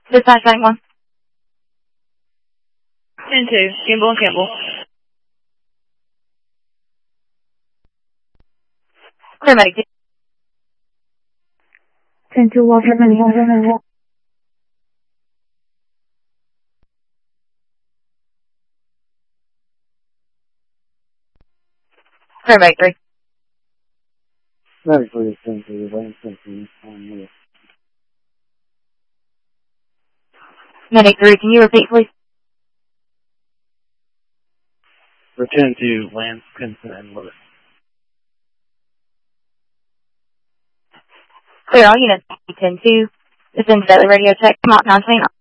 Dispatch 91. 10-2, Kimball and Kimball. Clear medic. 10-2, Walter Medical. 3. Medic 3. Medic 3 is 10-2, Lane 15, on Lewis. Medic 3, can you repeat, please? For 10-2, Lance, Pinson, and Lewis. Clear all units. 10-2. This is Daily Radio Check. Mach 929.